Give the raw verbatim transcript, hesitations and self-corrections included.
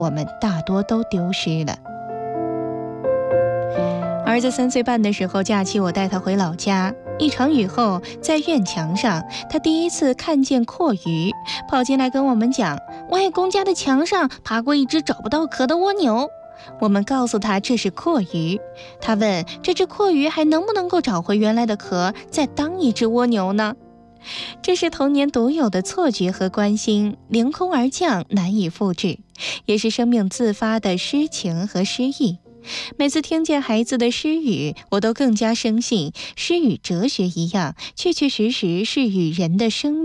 我们大多都丢失了。儿子三岁半的时候，假期我带他回老家，一场雨后，在院墙上，他第一次看见蛞蝓，跑进来跟我们讲，外公家的墙上爬过一只找不到壳的蜗牛。我们告诉他这是蛞蝓，他问这只蛞蝓还能不能够找回原来的壳，再当一只蜗牛呢？这是童年独有的错觉和关心，凌空而降，难以复制，也是生命自发的诗情和诗意。每次听见孩子的诗语，我都更加深信诗与哲学一样，确确实实是与人的生命